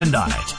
Hyundai.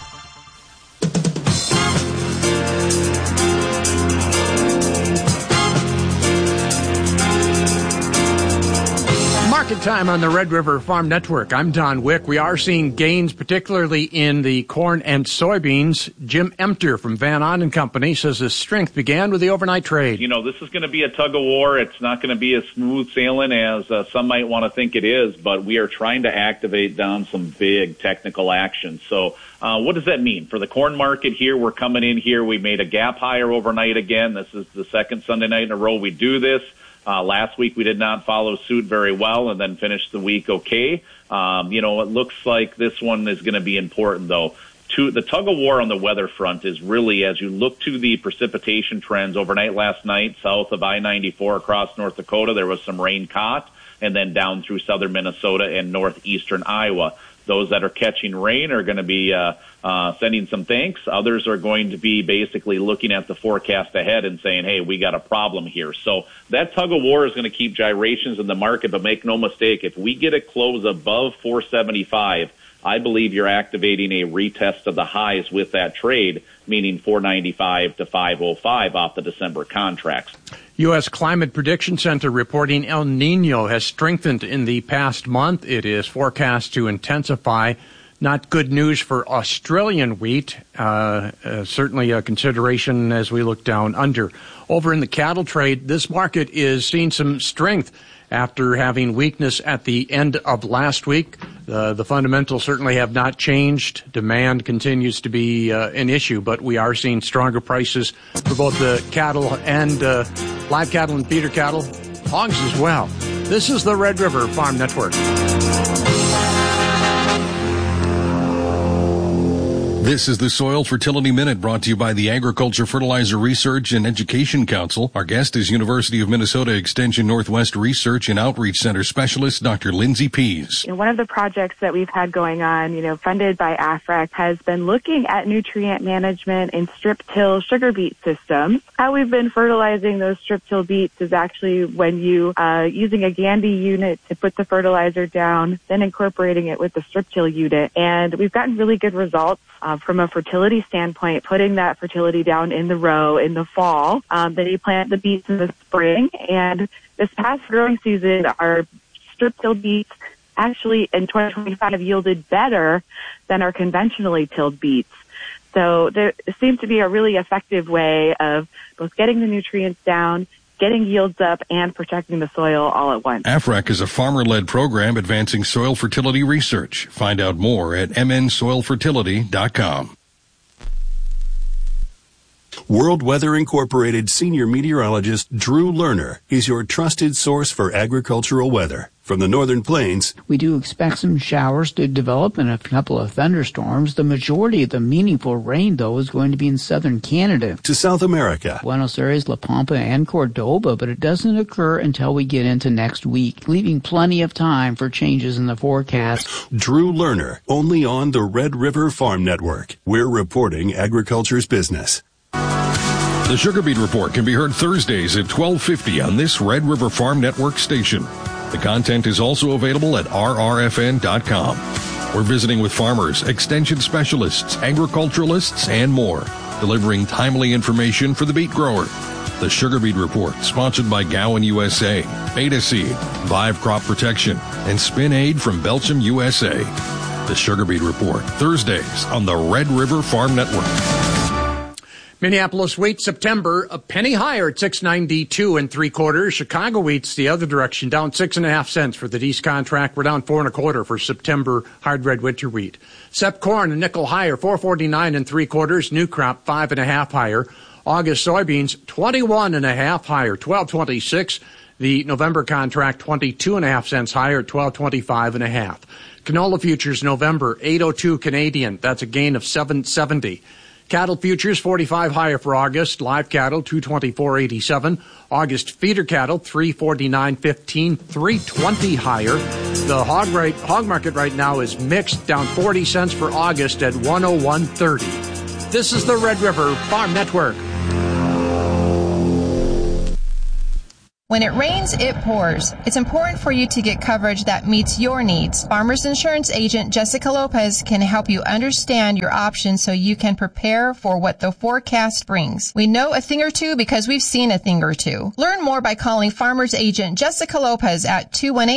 Market time on the Red River Farm Network. I'm Don Wick. We are seeing gains, particularly in the corn and soybeans. Jim Emter from Van On & Company says the strength began with the overnight trade. You know, this is going to be a tug of war. It's not going to be as smooth sailing as some might want to think it is, but we are trying to activate down some big technical action. So what does that mean? For the corn market here, we're coming in here. We made a gap higher overnight again. This is the second Sunday night in a row we do this. Last week we did not follow suit very well and then finished the week okay. It looks like this one is going to be important, though. The tug of war on the weather front is really, as you look to the precipitation trends overnight last night, south of I-94 across North Dakota, there was some rain caught, and then down through southern Minnesota and northeastern Iowa. Those that are catching rain are going to be sending some thanks. Others are going to be basically looking at the forecast ahead and saying, hey, we got a problem here. So that tug of war is going to keep gyrations in the market, but make no mistake, if we get a close above 475, I believe you're activating a retest of the highs with that trade, meaning 495 to 505 off the December contracts. U.S. Climate Prediction Center reporting El Nino has strengthened in the past month. It is forecast to intensify. Not good news for Australian wheat. Certainly a consideration as we look down under. Over in the cattle trade, this market is seeing some strength after having weakness at the end of last week. The fundamentals certainly have not changed. Demand continues to be an issue, but we are seeing stronger prices for both the cattle and live cattle and feeder cattle, hogs as well. This is the Red River Farm Network. This is the Soil Fertility Minute, brought to you by the Agriculture Fertilizer Research and Education Council. Our guest is University of Minnesota Extension Northwest Research and Outreach Center Specialist, Dr. Lindsay Pease. One of the projects that we've had going on, funded by AFREC, has been looking at nutrient management in strip-till sugar beet systems. How we've been fertilizing those strip-till beets is actually when you using a Gandy unit to put the fertilizer down, then incorporating it with the strip-till unit. And we've gotten really good results. From a fertility standpoint, putting that fertility down in the row in the fall, then you plant the beets in the spring. And this past growing season, our strip-till beets actually in 2025 yielded better than our conventionally tilled beets. So there seems to be a really effective way of both getting the nutrients down, getting yields up, and protecting the soil all at once. AFREC is a farmer-led program advancing soil fertility research. Find out more at mnsoilfertility.com. World Weather Incorporated senior meteorologist Drew Lerner is your trusted source for agricultural weather. From the Northern Plains, we do expect some showers to develop and a couple of thunderstorms. The majority of the meaningful rain, though, is going to be in southern Canada. To South America, Buenos Aires, La Pampa, and Cordoba, but it doesn't occur until we get into next week, leaving plenty of time for changes in the forecast. Drew Lerner, only on the Red River Farm Network. We're reporting agriculture's business. The Sugar Beet Report can be heard Thursdays at 12:50 on this Red River Farm Network station. The content is also available at rrfn.com. We're visiting with farmers, extension specialists, agriculturalists, and more, delivering timely information for the beet grower. The Sugar Beet Report, sponsored by Gowan USA, Beta Seed, Vive Crop Protection, and Spin Aid from Belchim USA. The Sugar Beet Report, Thursdays on the Red River Farm Network. Minneapolis wheat September a penny higher at 6.92 3/4. Chicago wheat's the other direction, down 6.5 cents for the Dees contract. We're down 4 1/4 for September hard red winter wheat. Sep corn a nickel higher, 4.49 3/4. New crop 5.5 higher. August soybeans 21.5 higher, 12.26. The November contract 22.5 cents higher, 12.25.5. Canola futures November 8.02 Canadian. That's a gain of 7.70. Cattle futures 45 higher for August. Live cattle 224.87. August feeder cattle 349.15, 320 higher. The hog market right now is mixed, down 40 cents for August at 101.30. This is the Red River Farm Network. When it rains, it pours. It's important for you to get coverage that meets your needs. Farmers Insurance Agent Jessica Lopez can help you understand your options so you can prepare for what the forecast brings. We know a thing or two because we've seen a thing or two. Learn more by calling Farmers Agent Jessica Lopez at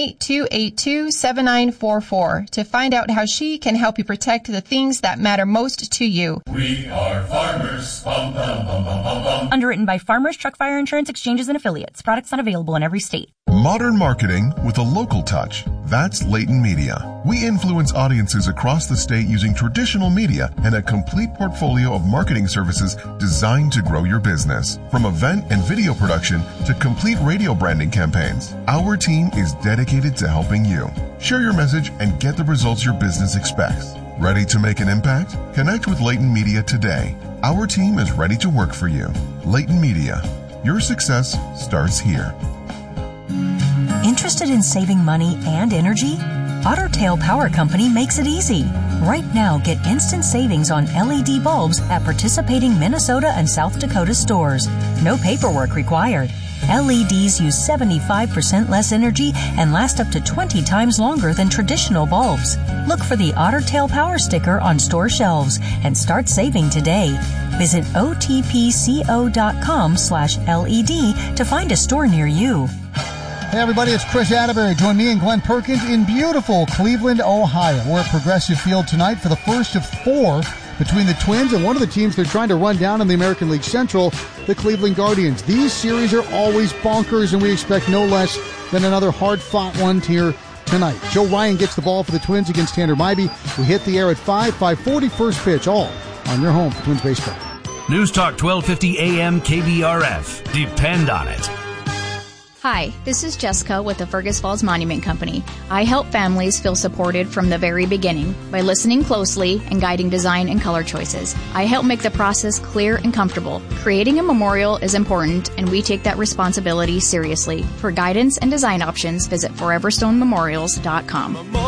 218-282-7944 to find out how she can help you protect the things that matter most to you. We are farmers. Bum, bum, bum, bum, bum, bum. Underwritten by Farmers Truck Fire Insurance Exchanges and Affiliates. Products not available in every state. Modern marketing with a local touch. That's Leighton Media. We influence audiences across the state using traditional media and a complete portfolio of marketing services designed to grow your business. From event and video production to complete radio branding campaigns, our team is dedicated to helping you. Share your message and get the results your business expects. Ready to make an impact? Connect with Leighton Media today. Our team is ready to work for you. Leighton Media. Your success starts here. Interested in saving money and energy? Otter Tail Power Company makes it easy. Right now, get instant savings on LED bulbs at participating Minnesota and South Dakota stores. No paperwork required. LEDs use 75% less energy and last up to 20 times longer than traditional bulbs. Look for the Otter Tail Power sticker on store shelves and start saving today. Visit otpco.com/LED to find a store near you. Hey everybody, it's Chris Atterbury. Join me and Glenn Perkins in beautiful Cleveland, Ohio. We're at Progressive Field tonight for the first of 4 between the Twins and one of the teams they're trying to run down in the American League Central, the Cleveland Guardians. These series are always bonkers, and we expect no less than another hard-fought one here tonight. Joe Ryan gets the ball for the Twins against Tanner Mybee. We hit the air at 5:40 first pitch, all on your home for Twins baseball. News Talk 1250 AM KBRF. Depend on it. Hi, this is Jessica with the Fergus Falls Monument Company. I help families feel supported from the very beginning by listening closely and guiding design and color choices. I help make the process clear and comfortable. Creating a memorial is important, and we take that responsibility seriously. For guidance and design options, visit foreverstonememorials.com.